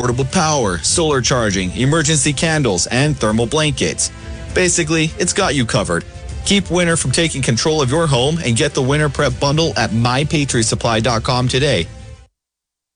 portable power, solar charging, emergency candles, and thermal blankets. Basically, it's got you covered. Keep winter from taking control of your home and get the Winter Prep Bundle at mypatriotsupply.com today.